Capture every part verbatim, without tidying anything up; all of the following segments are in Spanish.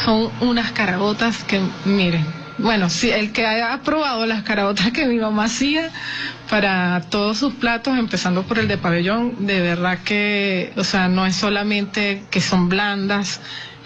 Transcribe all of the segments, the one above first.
son unas caraotas que, miren, bueno, si el que haya probado las caraotas que mi mamá hacía para todos sus platos, empezando por el de pabellón, de verdad que, o sea, no es solamente que son blandas,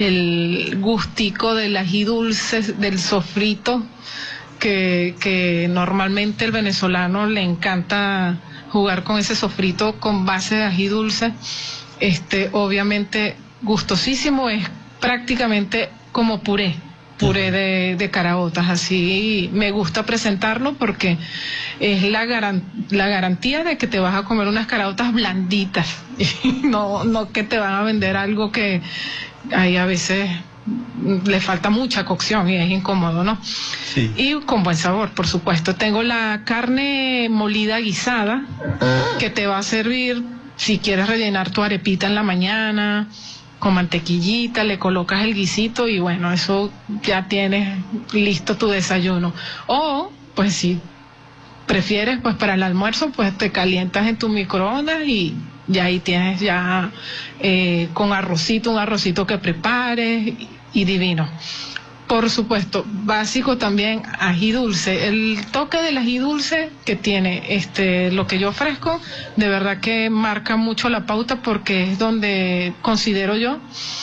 el gustico del ají dulce, del sofrito, que, que normalmente el venezolano le encanta jugar con ese sofrito con base de ají dulce, este, obviamente gustosísimo, es prácticamente como puré, puré de, de caraotas, así me gusta presentarlo porque es la, garan, la garantía de que te vas a comer unas caraotas blanditas, no, no que te van a vender algo que hay a veces le falta mucha cocción y es incómodo, ¿no? Sí. Y con buen sabor, por supuesto. Tengo la carne molida guisada que te va a servir si quieres rellenar tu arepita en la mañana con mantequillita, le colocas el guisito y bueno, eso ya tienes listo tu desayuno. O, pues si prefieres, pues para el almuerzo, pues te calientas en tu microondas y ya ahí tienes ya eh, con arrocito, un arrocito que prepares y, y divino. Por supuesto, básico también, ají dulce. El toque del ají dulce que tiene este lo que yo ofrezco, de verdad que marca mucho la pauta porque es donde considero yo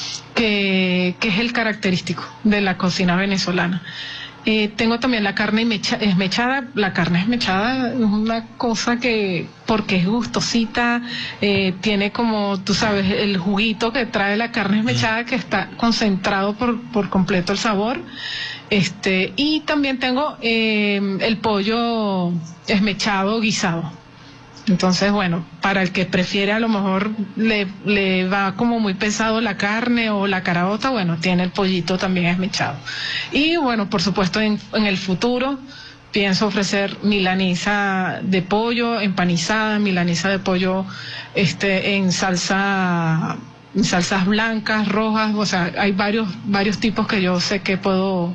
que, que es el característico de la cocina venezolana. Eh, tengo también la carne mecha, esmechada. La carne esmechada es una cosa que, porque es gustosita, eh, tiene como, tú sabes, el juguito que trae la carne esmechada que está concentrado por, por completo el sabor. Este, y también tengo eh, el pollo esmechado guisado. Entonces, bueno, para el que prefiere a lo mejor le, le va como muy pesado la carne o la caraota, bueno, tiene el pollito también esmechado. Y bueno, por supuesto, en, en el futuro pienso ofrecer milanesa de pollo empanizada, milanesa de pollo este en salsa, en salsas blancas, rojas, o sea, hay varios, varios tipos que yo sé que puedo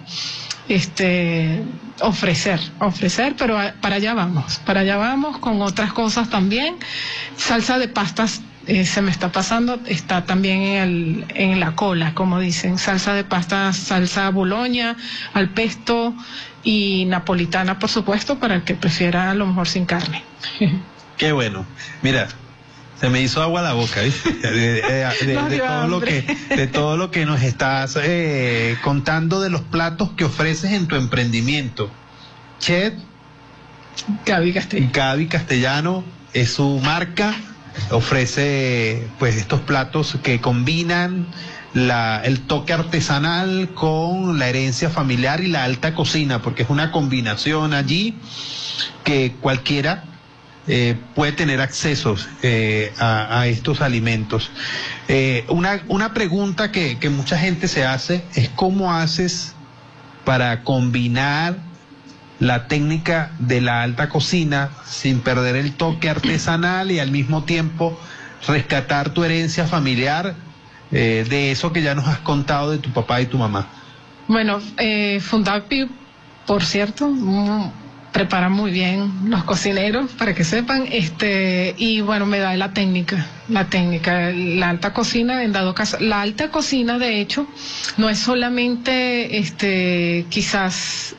este ofrecer, ofrecer, pero a, para allá vamos, para allá vamos con otras cosas también. Salsa de pastas, eh, se me está pasando, está también en, el, en la cola, como dicen, salsa de pastas, salsa boloña, al pesto y napolitana, por supuesto, para el que prefiera a lo mejor sin carne. Qué bueno. Mira, se me hizo agua la boca, ¿viste? De, de, de, de, de todo lo que, de todo lo que nos estás eh, contando de los platos que ofreces en tu emprendimiento. Chef Gaby Castellano. Gaby Castellano es su marca, ofrece pues estos platos que combinan la, el toque artesanal con la herencia familiar y la alta cocina, porque es una combinación allí que cualquiera Eh, puede tener acceso eh, a, a estos alimentos. Eh, una, una pregunta que, que mucha gente se hace es cómo haces para combinar la técnica de la alta cocina sin perder el toque artesanal y al mismo tiempo rescatar tu herencia familiar eh, de eso que ya nos has contado de tu papá y tu mamá. Bueno, eh, Fundapi, por cierto, mm, prepara muy bien los cocineros, para que sepan, este, y bueno, me da la técnica, la técnica, la alta cocina, en dado caso, la alta cocina de hecho, no es solamente, este, quizás,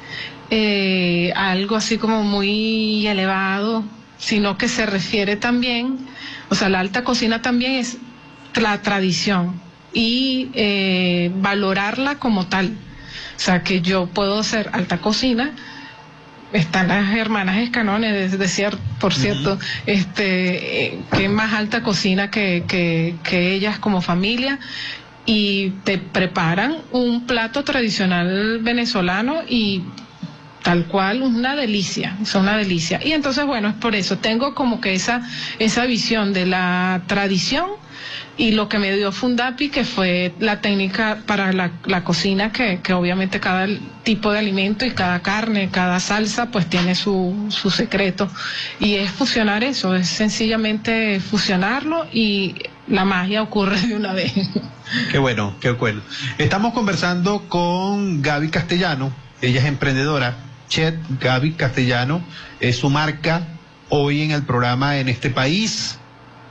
eh, algo así como muy elevado, sino que se refiere también, o sea, la alta cocina también es la tradición, y eh, valorarla como tal, o sea, que yo puedo ser alta cocina. Están las hermanas Escanones, es decir, por cierto, uh-huh. este, eh, que más alta cocina que, que, que ellas como familia, y te preparan un plato tradicional venezolano y tal cual, una delicia, es una delicia. Y entonces, bueno, es por eso, tengo como que esa, esa visión de la tradición y lo que me dio Fundapi, que fue la técnica para la, la cocina, que, que obviamente cada tipo de alimento y cada carne, cada salsa, pues tiene su, su secreto. Y es fusionar eso, es sencillamente fusionarlo y la magia ocurre de una vez. Qué bueno, qué bueno. Estamos conversando con Gaby Castellano, ella es emprendedora. Chef Gaby Castellano es su marca hoy en el programa En Este País.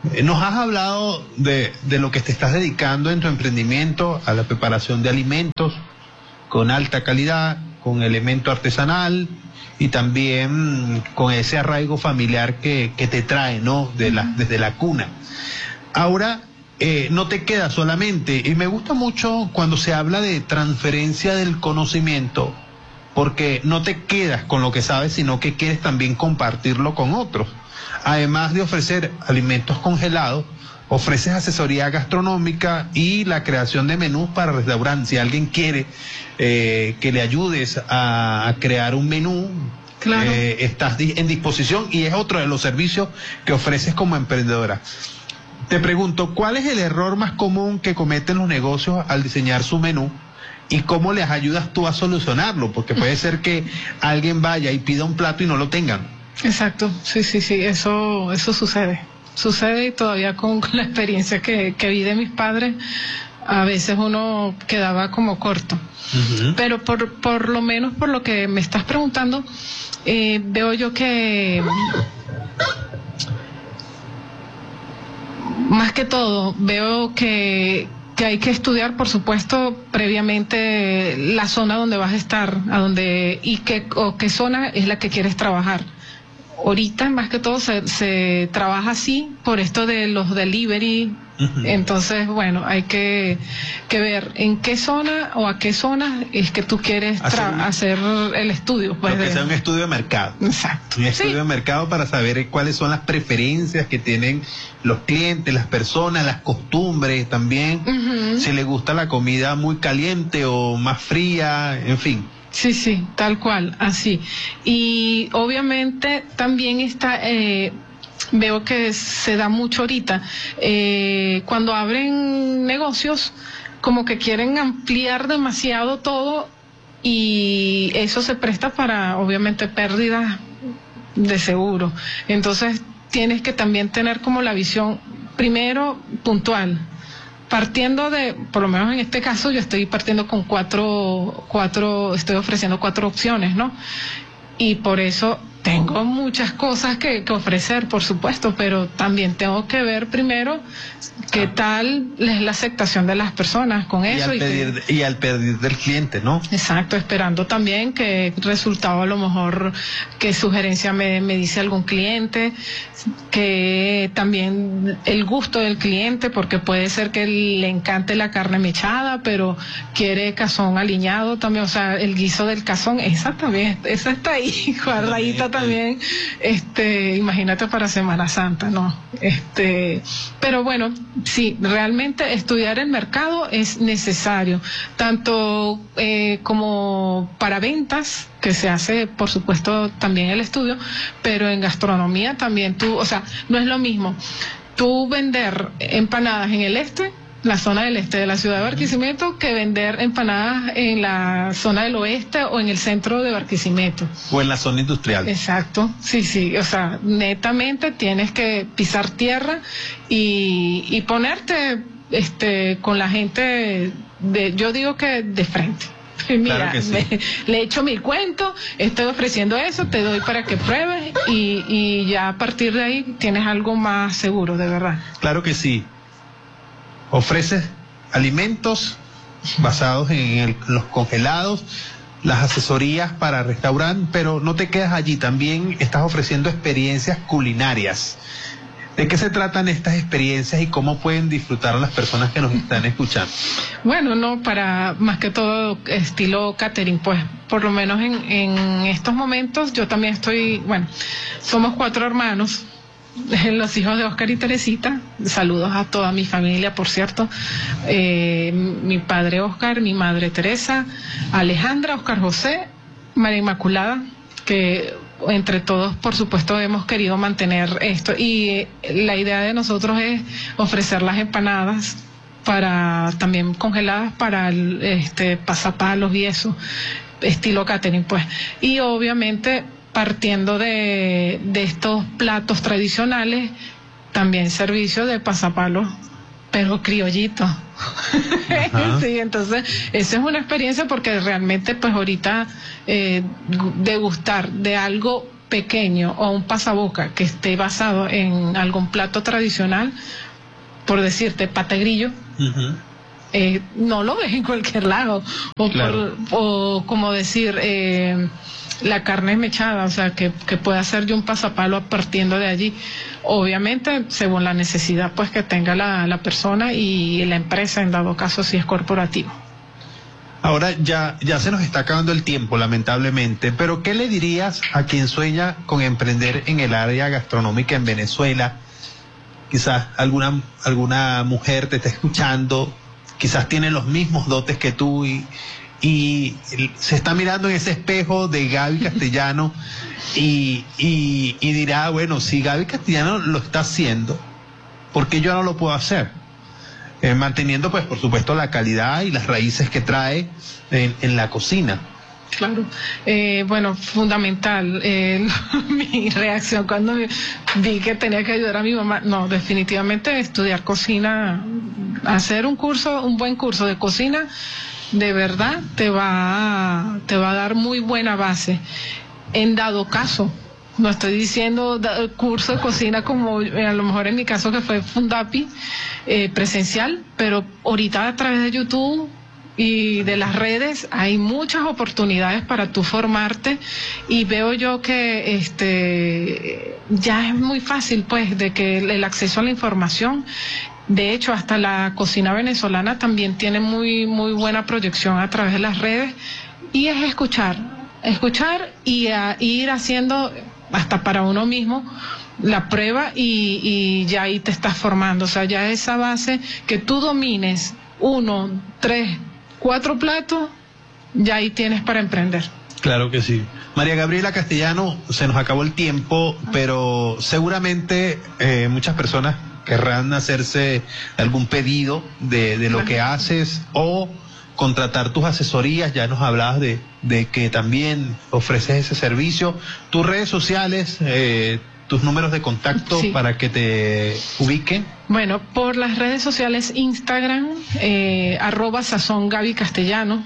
Nos has hablado de, de lo que te estás dedicando en tu emprendimiento, a la preparación de alimentos con alta calidad, con elemento artesanal y también con ese arraigo familiar que, que te trae, ¿no? De la, desde la cuna. Ahora, eh, no te queda solamente, y me gusta mucho cuando se habla de transferencia del conocimiento, porque no te quedas con lo que sabes, sino que quieres también compartirlo con otros. Además de ofrecer alimentos congelados, ofreces asesoría gastronómica y la creación de menús para restaurantes. Si alguien quiere eh, que le ayudes a, a crear un menú, claro. eh, estás en disposición y es otro de los servicios que ofreces como emprendedora. Te pregunto, ¿cuál es el error más común que cometen los negocios al diseñar su menú? ¿Y cómo les ayudas tú a solucionarlo? Porque puede ser que alguien vaya y pida un plato y no lo tengan. Exacto, sí, sí, sí, eso, eso sucede. Sucede y todavía con, con la experiencia que, que vi de mis padres, a veces uno quedaba como corto. Uh-huh. Pero por, por lo menos por lo que me estás preguntando, eh, veo yo que más que todo, veo que, que hay que estudiar, por supuesto, previamente la zona donde vas a estar, a donde y qué o qué zona es la que quieres trabajar. Ahorita, más que todo, se, se trabaja así por esto de los delivery. Uh-huh. Entonces, bueno, hay que, que ver en qué zona o a qué zona es que tú quieres hacer, hacer el estudio. Pues, lo que de... sea un estudio de mercado. Exacto. Un estudio sí. de mercado para saber cuáles son las preferencias que tienen los clientes, las personas, las costumbres también. Uh-huh. Si les gusta la comida muy caliente o más fría, en fin. Sí, sí, tal cual, así. Y obviamente también está, eh, veo que se da mucho ahorita, eh, cuando abren negocios, como que quieren ampliar demasiado todo y eso se presta para, obviamente, pérdidas de seguro. Entonces, tienes que también tener como la visión, primero, puntual. Partiendo de, por lo menos en este caso, yo estoy partiendo con cuatro, cuatro, estoy ofreciendo cuatro opciones, ¿no? Y por eso tengo muchas cosas que, que ofrecer, por supuesto, pero también tengo que ver primero qué tal es la aceptación de las personas con eso. Y al, y, pedir, que, y al pedir del cliente, ¿no? Exacto, esperando también que resultado a lo mejor, qué sugerencia me, me dice algún cliente, que también el gusto del cliente, porque puede ser que le encante la carne mechada, pero quiere cazón aliñado también, o sea, el guiso del cazón, esa también, esa está ahí, guardadita también, este, imagínate para Semana Santa, ¿no? Este, pero bueno, sí, realmente estudiar el mercado es necesario, tanto eh, como para ventas, que se hace, por supuesto, también el estudio, pero en gastronomía también tú, o sea, no es lo mismo tú vender empanadas en el este, la zona del este de la ciudad de Barquisimeto, que vender empanadas en la zona del oeste o en el centro de Barquisimeto. O en la zona industrial. Exacto, sí, sí, o sea, netamente tienes que pisar tierra y, y ponerte este con la gente, de, yo digo que de frente. Mira, claro que sí. me, le he hecho mil cuentos, estoy ofreciendo eso, te doy para que pruebes y, y ya a partir de ahí tienes algo más seguro, de verdad. Claro que sí. Ofreces alimentos basados en el, los congelados, las asesorías para restaurantes, pero no te quedas allí, también estás ofreciendo experiencias culinarias. ¿De qué se tratan estas experiencias y cómo pueden disfrutar las personas que nos están escuchando? Bueno, no, para más que todo estilo catering, pues por lo menos en, en estos momentos yo también estoy, bueno, somos cuatro hermanos, los hijos de Oscar y Teresita, saludos a toda mi familia, por cierto, eh, mi padre Oscar, mi madre Teresa, Alejandra, Oscar José, María Inmaculada, que entre todos, por supuesto, hemos querido mantener esto y eh, la idea de nosotros es ofrecer las empanadas para también congeladas para el, este pasapalos y eso, estilo catering, pues. Y obviamente partiendo de, de estos platos tradicionales, también servicio de pasapalos, pero criollito. Sí, entonces esa es una experiencia porque realmente pues ahorita eh, degustar de algo pequeño o un pasaboca que esté basado en algún plato tradicional, por decirte, pata de grillo, uh-huh. eh, no lo ves en cualquier lado. O, claro. por, o como decir, eh, la carne mechada, o sea, que, que pueda hacer yo un pasapalo partiendo de allí. Obviamente, según la necesidad pues que tenga la, la persona y la empresa, en dado caso si es corporativo. Ahora ya, ya se nos está acabando el tiempo, lamentablemente, pero ¿qué le dirías a quien sueña con emprender en el área gastronómica en Venezuela? Quizás alguna, alguna mujer te está escuchando, quizás tiene los mismos dotes que tú y, y se está mirando en ese espejo de Gaby Castellano y, y, y dirá, bueno, si Gaby Castellano lo está haciendo, ¿por qué yo no lo puedo hacer? Eh, manteniendo, pues, por supuesto, la calidad y las raíces que trae en, en la cocina. Claro. Eh, bueno, fundamental. Eh, mi reacción cuando vi que tenía que ayudar a mi mamá, no, definitivamente estudiar cocina, hacer un curso, un buen curso de cocina, de verdad te va a, te va a dar muy buena base. En dado caso, no estoy diciendo da, curso de cocina como eh, a lo mejor en mi caso que fue Fundapi, eh, presencial, pero ahorita a través de YouTube y de las redes hay muchas oportunidades para tú formarte, y veo yo que este ya es muy fácil pues de que el, el acceso a la información. De hecho, hasta la cocina venezolana también tiene muy muy buena proyección a través de las redes, y es escuchar, escuchar y a, ir haciendo hasta para uno mismo la prueba y, y ya ahí te estás formando. O sea, ya esa base que tú domines uno, tres, cuatro platos, ya ahí tienes para emprender. Claro que sí. María Gabriela Castellano, se nos acabó el tiempo, pero seguramente eh, muchas personas querrán hacerse algún pedido de, de lo que haces o contratar tus asesorías. Ya nos hablabas de, de que también ofreces ese servicio. Tus redes sociales, eh, tus números de contacto, sí, para que te ubiquen. Bueno, por las redes sociales, Instagram, eh, arroba sazón Gaby Castellano,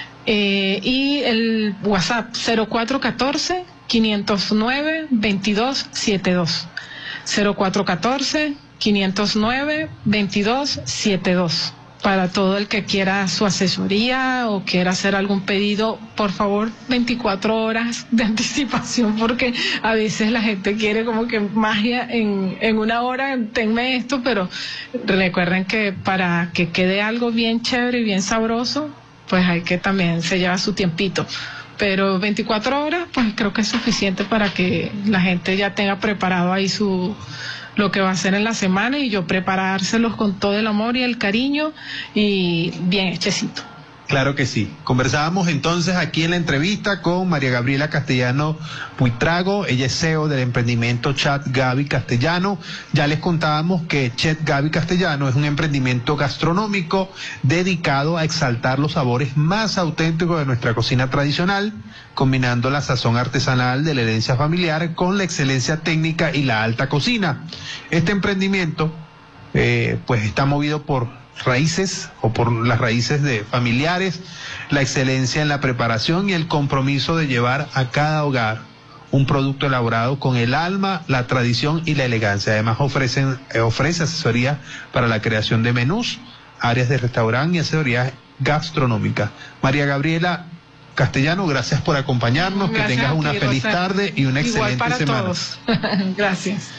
eh, y el WhatsApp cero cuatro uno cuatro, quinientos nueve, veintidós setenta y dos. cero cuatro uno cuatro, quinientos nueve, veintidós setenta y dos. Para todo el que quiera su asesoría o quiera hacer algún pedido, por favor, veinticuatro horas de anticipación, porque a veces la gente quiere como que magia en, en una hora, tenme esto, pero recuerden que para que quede algo bien chévere y bien sabroso, pues hay que también se lleva su tiempito. Pero veinticuatro horas, pues creo que es suficiente para que la gente ya tenga preparado ahí su lo que va a hacer en la semana, y yo preparárselos con todo el amor y el cariño y bien hechecito. Claro que sí. Conversábamos entonces aquí en la entrevista con María Gabriela Castellano Buitrago. Ella es C E O del emprendimiento Chef Gaby Castellano. Ya les contábamos que Chef Gaby Castellano es un emprendimiento gastronómico dedicado a exaltar los sabores más auténticos de nuestra cocina tradicional, combinando la sazón artesanal de la herencia familiar con la excelencia técnica y la alta cocina. Este emprendimiento eh, pues está movido por raíces o por las raíces de familiares, la excelencia en la preparación y el compromiso de llevar a cada hogar un producto elaborado con el alma, la tradición y la elegancia. Además ofrecen, eh, ofrece asesoría para la creación de menús, áreas de restaurante y asesoría gastronómica. María Gabriela Castellano, gracias por acompañarnos, gracias, que tengas una feliz tarde y una excelente para semana. Todos. Gracias.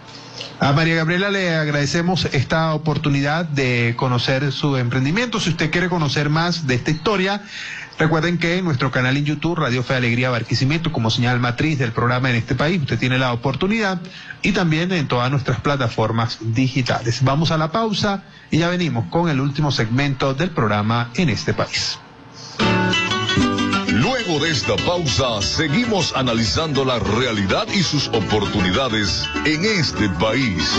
A María Gabriela le agradecemos esta oportunidad de conocer su emprendimiento. Si usted quiere conocer más de esta historia, recuerden que en nuestro canal en YouTube, Radio Fe, Alegría, Barquisimeto, como señal matriz del programa en este país, usted tiene la oportunidad, y también en todas nuestras plataformas digitales. Vamos a la pausa y ya venimos con el último segmento del programa en este país. Luego de esta pausa, seguimos analizando la realidad y sus oportunidades en este país.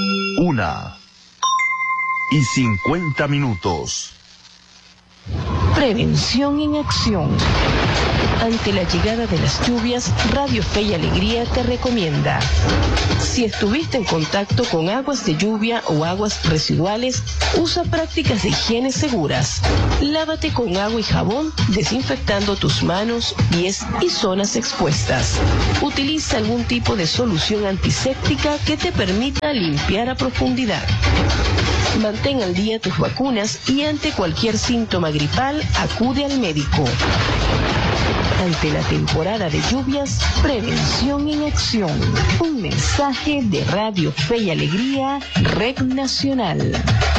Una y cincuenta minutos. Prevención en acción. Ante la llegada de las lluvias, Radio Fe y Alegría te recomienda: si estuviste en contacto con aguas de lluvia o aguas residuales, usa prácticas de higiene seguras. Lávate con agua y jabón, desinfectando tus manos, pies y zonas expuestas. Utiliza algún tipo de solución antiséptica que te permita limpiar a profundidad. Mantén al día tus vacunas y ante cualquier síntoma gripal, acude al médico. Ante la temporada de lluvias, prevención en acción. Un mensaje de Radio Fe y Alegría, Red Nacional.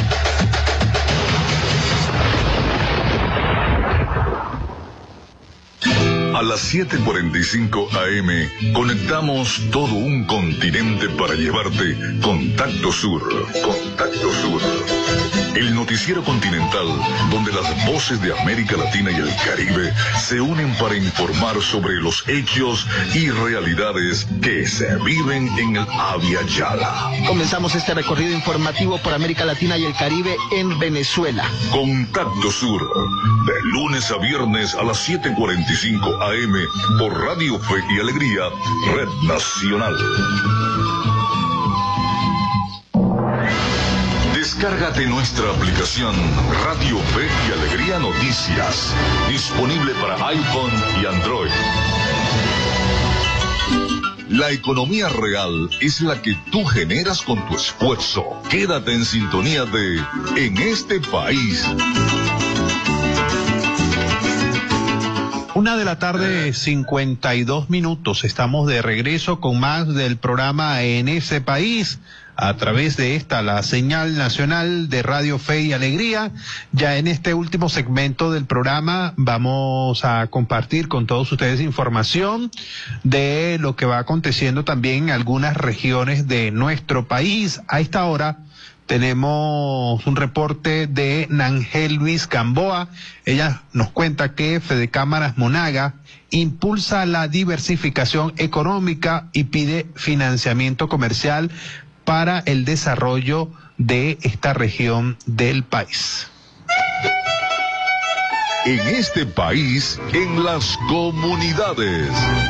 A las siete cuarenta y cinco A M conectamos todo un continente para llevarte Contacto Sur. Contacto Sur. El noticiero continental donde las voces de América Latina y el Caribe se unen para informar sobre los hechos y realidades que se viven en el Abya Yala. Comenzamos este recorrido informativo por América Latina y el Caribe en Venezuela. Contacto Sur, de lunes a viernes a las siete cuarenta y cinco A M por Radio Fe y Alegría, Red Nacional. Descárgate nuestra aplicación Radio Fe y Alegría Noticias, disponible para iPhone y Android. La economía real es la que tú generas con tu esfuerzo. Quédate en sintonía de En este país. Una de la tarde, cincuenta y dos minutos. Estamos de regreso con más del programa En ese país, a través de esta, la señal nacional de Radio Fe y Alegría. Ya en este último segmento del programa vamos a compartir con todos ustedes información de lo que va aconteciendo también en algunas regiones de nuestro país. A esta hora tenemos un reporte de Nangelvis Gamboa. Ella nos cuenta que Fedecámaras Monagas impulsa la diversificación económica y pide financiamiento comercial para el desarrollo de esta región del país. En este país, en las comunidades.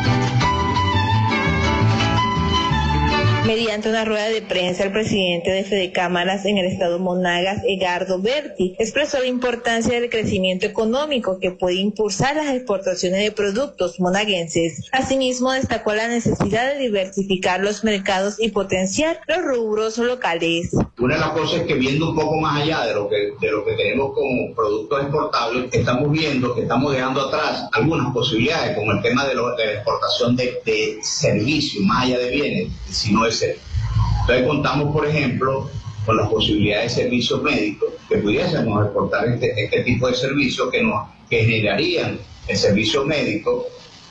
Mediante una rueda de prensa, el presidente de Fedecámaras en el estado Monagas, Edgardo Berti, expresó la importancia del crecimiento económico que puede impulsar las exportaciones de productos monaguenses. Asimismo, destacó la necesidad de diversificar los mercados y potenciar los rubros locales. Una de las cosas es que viendo un poco más allá de lo que, de lo que tenemos como productos exportables, estamos viendo que estamos dejando atrás algunas posibilidades, como el tema de, lo, de la exportación de, de servicios, más allá de bienes, sino de ser. Entonces contamos, por ejemplo, con las posibilidades de servicios médicos, que pudiésemos exportar este, este tipo de servicios que, nos, que generarían el servicio médico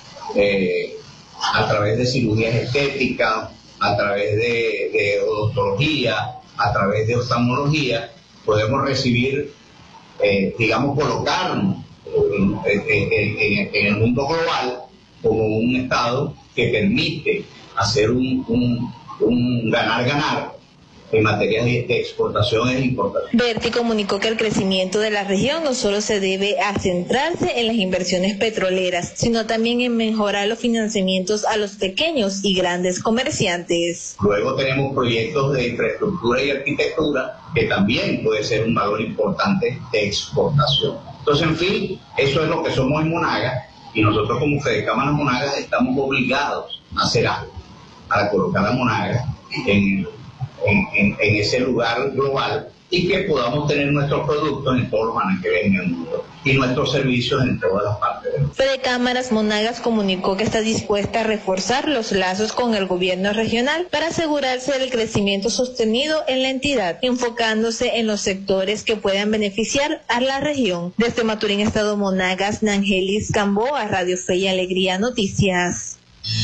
eh, a través de cirugías estéticas, a través de, de odontología, a través de oftalmología. Podemos recibir, eh, digamos, colocarnos en, en, en, en el mundo global como un estado que permite hacer un, un un ganar-ganar en materia de exportación e importación. Berti comunicó que el crecimiento de la región no solo se debe a centrarse en las inversiones petroleras, sino también en mejorar los financiamientos a los pequeños y grandes comerciantes. Luego tenemos proyectos de infraestructura y arquitectura que también puede ser un valor importante de exportación. Entonces, en fin, eso es lo que somos en Monagas, y nosotros como Fedecámaras Monagas estamos obligados a hacer algo para colocar a Monagas en, en, en, en ese lugar global y que podamos tener nuestros productos en todos los anaqueles en el mundo y nuestros servicios en todas las partes del mundo. Fedecámaras Monagas comunicó que está dispuesta a reforzar los lazos con el gobierno regional para asegurarse del crecimiento sostenido en la entidad, enfocándose en los sectores que puedan beneficiar a la región. Desde Maturín, estado Monagas, Nangelis Gamboa, Radio Fe y Alegría Noticias.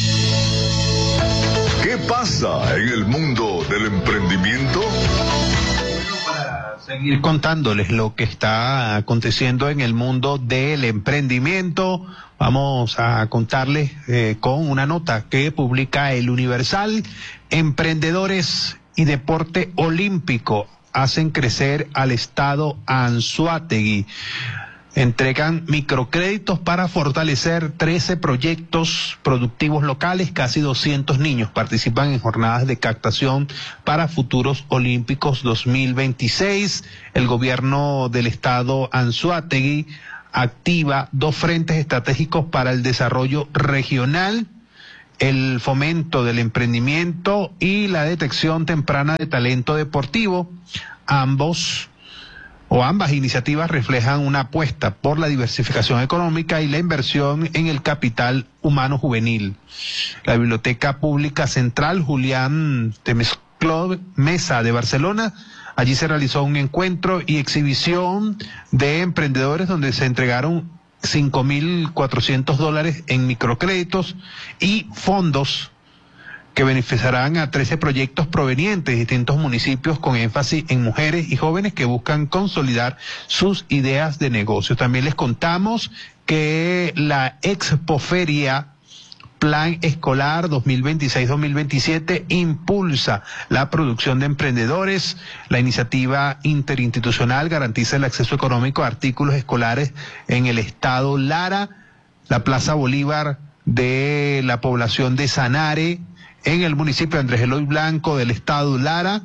¿Qué pasa en el mundo del emprendimiento? Para seguir contándoles lo que está aconteciendo en el mundo del emprendimiento, vamos a contarles eh, con una nota que publica El Universal. Emprendedores y deporte olímpico hacen crecer al estado Anzoátegui. Entregan microcréditos para fortalecer trece proyectos productivos locales. Casi doscientos niños participan en jornadas de captación para futuros olímpicos dos mil veintiséis. El gobierno del estado Anzoátegui activa dos frentes estratégicos para el desarrollo regional, el fomento del emprendimiento y la detección temprana de talento deportivo. Ambos o ambas iniciativas reflejan una apuesta por la diversificación económica y la inversión en el capital humano juvenil. La Biblioteca Pública Central Julián Temescló Mesa de Barcelona, allí se realizó un encuentro y exhibición de emprendedores donde se entregaron cinco mil cuatrocientos dólares en microcréditos y fondos que beneficiarán a trece proyectos provenientes de distintos municipios con énfasis en mujeres y jóvenes que buscan consolidar sus ideas de negocio. También les contamos que la Expoferia Plan Escolar dos mil veintiséis dos mil veintisiete impulsa la producción de emprendedores. La iniciativa interinstitucional garantiza el acceso económico a artículos escolares en el estado Lara, la Plaza Bolívar de la población de Sanare, en el municipio de Andrés Eloy Blanco del estado Lara.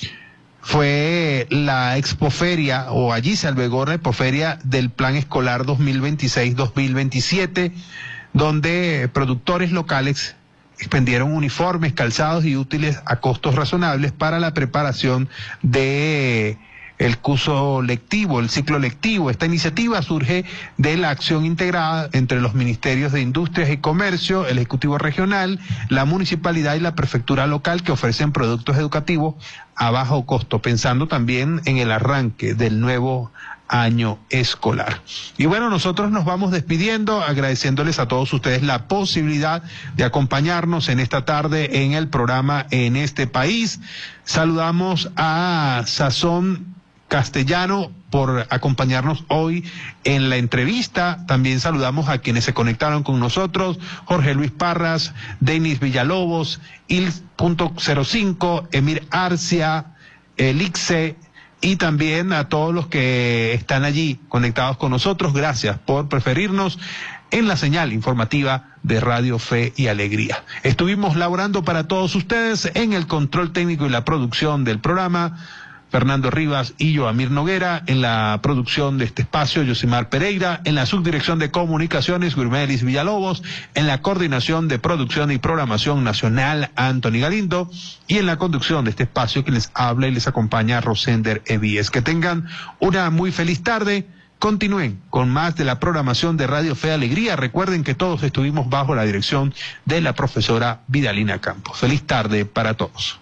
Fue la Expoferia, o allí se albergó la Expoferia del Plan Escolar dos mil veintiséis dos mil veintisiete, donde productores locales expendieron uniformes, calzados y útiles a costos razonables para la preparación de el curso lectivo, el ciclo lectivo. Esta iniciativa surge de la acción integrada entre los Ministerios de Industrias y Comercio, el Ejecutivo Regional, la Municipalidad y la Prefectura Local, que ofrecen productos educativos a bajo costo, pensando también en el arranque del nuevo año escolar. Y bueno, nosotros nos vamos despidiendo, agradeciéndoles a todos ustedes la posibilidad de acompañarnos en esta tarde en el programa En este País. Saludamos a Sazón Castellano por acompañarnos hoy en la entrevista. También saludamos a quienes se conectaron con nosotros: Jorge Luis Parras, Denis Villalobos, Il punto cero cinco, Emir Arcia, Elixe, y también a todos los que están allí conectados con nosotros. Gracias por preferirnos en la señal informativa de Radio Fe y Alegría. Estuvimos laborando para todos ustedes en el control técnico y la producción del programa Fernando Rivas y Yoamir Noguera, en la producción de este espacio Yosimar Pereira, en la subdirección de comunicaciones Gurmelis Villalobos, en la coordinación de producción y programación nacional Anthony Galindo, y en la conducción de este espacio que les habla y les acompaña Rosender Evíes. Que tengan una muy feliz tarde. Continúen con más de la programación de Radio Fe y Alegría. Recuerden que todos estuvimos bajo la dirección de la profesora Vidalina Campos. Feliz tarde para todos.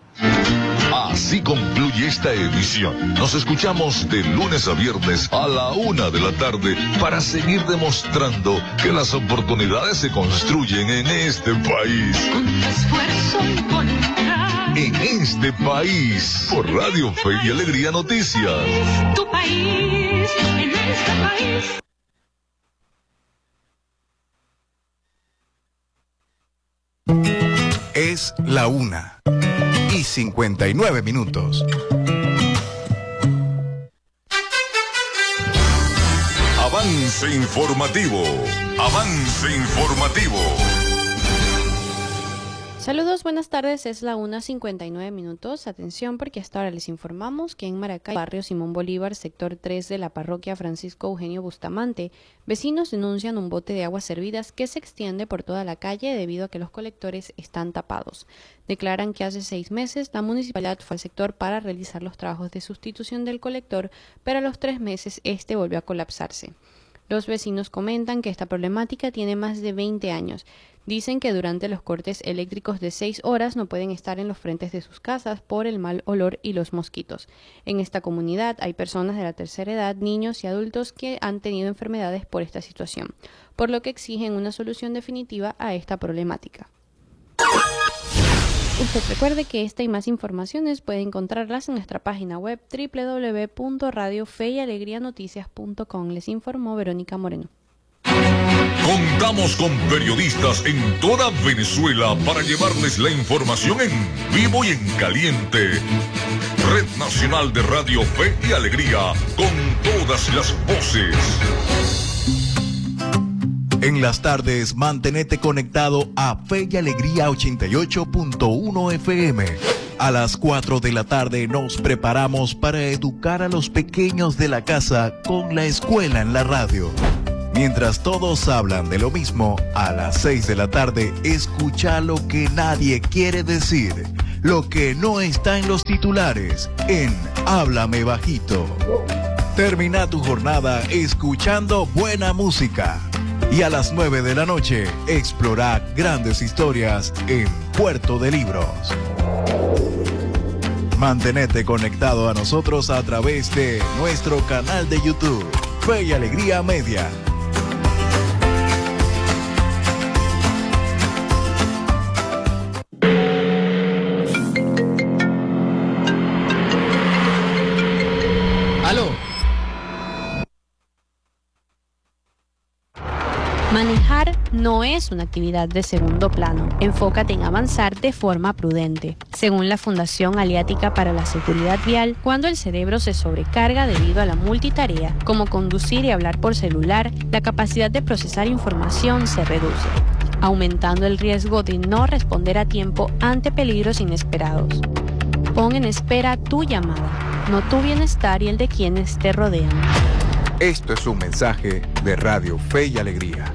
Así concluye esta edición. Nos escuchamos de lunes a viernes a la una de la tarde para seguir demostrando que las oportunidades se construyen en este país. Con tu esfuerzo y voluntad. En este país, por Radio Fe y Alegría Noticias. Tu país, en este país. Es la una y cincuenta y nueve minutos. Avance informativo. Avance informativo. Saludos, buenas tardes, es la una cincuenta y nueve minutos. Atención, porque hasta ahora les informamos que en Maracay, barrio Simón Bolívar, sector tres de la parroquia Francisco Eugenio Bustamante, vecinos denuncian un bote de aguas servidas que se extiende por toda la calle debido a que los colectores están tapados. Declaran que hace seis meses la municipalidad fue al sector para realizar los trabajos de sustitución del colector, pero a los tres meses este volvió a colapsarse. Los vecinos comentan que esta problemática tiene más de veinte años. Dicen que durante los cortes eléctricos de seis horas no pueden estar en los frentes de sus casas por el mal olor y los mosquitos. En esta comunidad hay personas de la tercera edad, niños y adultos que han tenido enfermedades por esta situación, por lo que exigen una solución definitiva a esta problemática. Usted recuerde que esta y más informaciones puede encontrarlas en nuestra página web doble u doble u doble u punto radio fe y alegría noticias punto com. Les informó Verónica Moreno. Contamos con periodistas en toda Venezuela para llevarles la información en vivo y en caliente. Red Nacional de Radio Fe y Alegría, con todas las voces. En las tardes, mantenete conectado a Fe y Alegría ochenta y ocho punto uno F M. A las cuatro de la tarde nos preparamos para educar a los pequeños de la casa con la escuela en la radio. Mientras todos hablan de lo mismo, a las seis de la tarde escucha lo que nadie quiere decir, lo que no está en los titulares, en Háblame Bajito. Termina tu jornada escuchando buena música. Y a las nueve de la noche, explora grandes historias en Puerto de Libros. Mantenete conectado a nosotros a través de nuestro canal de YouTube, Fe y Alegría Media. Aló. Manejar no es una actividad de segundo plano. Enfócate en avanzar de forma prudente. Según la Fundación Aliática para la Seguridad Vial, cuando el cerebro se sobrecarga debido a la multitarea, como conducir y hablar por celular, la capacidad de procesar información se reduce, aumentando el riesgo de no responder a tiempo ante peligros inesperados. Pon en espera tu llamada, no tu bienestar y el de quienes te rodean. Esto es un mensaje de Radio Fe y Alegría.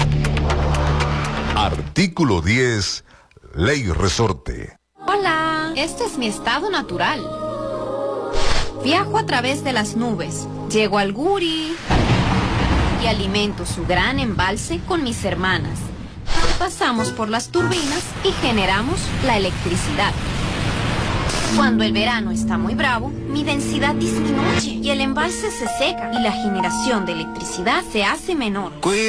Artículo diez, Ley Resorte. Hola, este es mi estado natural. Viajo a través de las nubes, llego al Guri y alimento su gran embalse con mis hermanas. Pasamos por las turbinas y generamos la electricidad. Cuando el verano está muy bravo, mi densidad disminuye y el embalse se seca y la generación de electricidad se hace menor.